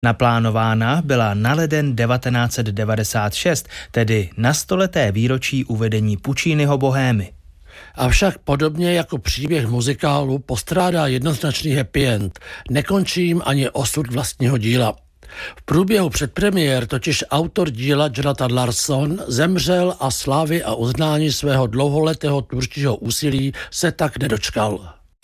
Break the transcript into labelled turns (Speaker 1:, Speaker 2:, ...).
Speaker 1: Naplánována byla na leden 1996, tedy na 100leté výročí uvedení Pucciniho Bohémy.
Speaker 2: Avšak podobně jako příběh muzikálu postrádá jednoznačný happy end. Nekončí jim ani osud vlastního díla. V průběhu předpremiér totiž autor díla Jonathan Larson zemřel a slávy a uznání svého dlouholetého tvůrčího úsilí se tak nedočkal.